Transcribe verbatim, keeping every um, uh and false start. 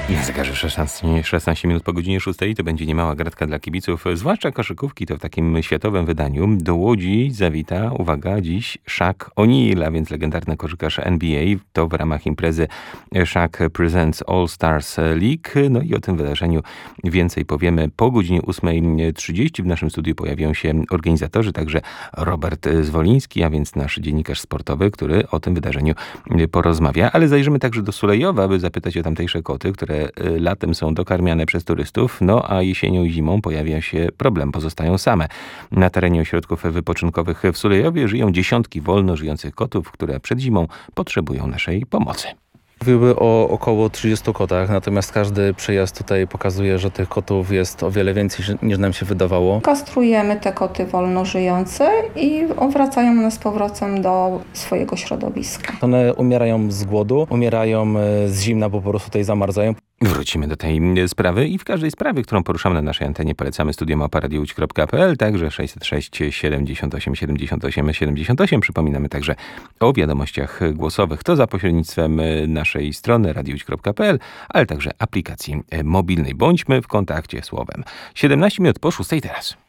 Na zegarze szesnaście, szesnaście minut po godzinie szóstej to będzie niemała gratka dla kibiców, zwłaszcza koszykówki, to w takim światowym wydaniu. Do Łodzi zawita, uwaga, dziś Shaq O'Neal, a więc legendarny koszykarz N B A. To w ramach imprezy Shaq Presents All Stars League. No i o tym wydarzeniu więcej powiemy po godzinie ósmej trzydzieści. W naszym studiu pojawią się organizatorzy, także Robert Zwoliński, a więc nasz dziennikarz sportowy, który o tym wydarzeniu porozmawia. Ale zajrzymy także do Sulejowa, aby zapytać o tamtejsze koty, które latem są dokarmiane przez turystów, no a jesienią i zimą pojawia się problem, pozostają same. Na terenie ośrodków wypoczynkowych w Sulejowie żyją dziesiątki wolno żyjących kotów, które przed zimą potrzebują naszej pomocy. Mówiły o około trzydziestu kotach, natomiast każdy przyjazd tutaj pokazuje, że tych kotów jest o wiele więcej niż nam się wydawało. Kastrujemy te koty wolno żyjące i wracają one z powrotem do swojego środowiska. One umierają z głodu, umierają z zimna, bo po prostu tutaj zamarzają. Wrócimy do tej sprawy i w każdej sprawie, którą poruszamy na naszej antenie, polecamy studio małpa radio łódź kropka p l, także sześćset sześć siedemdziesiąt osiem siedemdziesiąt osiem siedemdziesiąt osiem. Przypominamy także o wiadomościach głosowych. To za pośrednictwem naszej strony radio łódź kropka p l, ale także aplikacji mobilnej. Bądźmy w kontakcie słowem. siedemnaście minut po szóstej teraz.